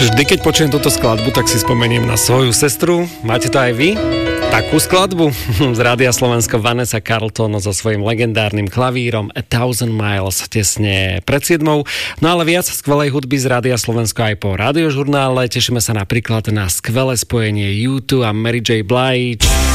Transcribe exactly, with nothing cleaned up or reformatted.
Vždy, keď počujem túto skladbu, tak si spomeniem na svoju sestru. Máte to aj vy? Takú skladbu? Z Rádia Slovensko Vanessa Carlton so svojím legendárnym klavírom A Thousand Miles tesne pred siedmou. No ale viac skvelej hudby z Rádia Slovensko aj po radiožurnále. Tešíme sa napríklad na skvelé spojenie U dva a Mary J. Blige.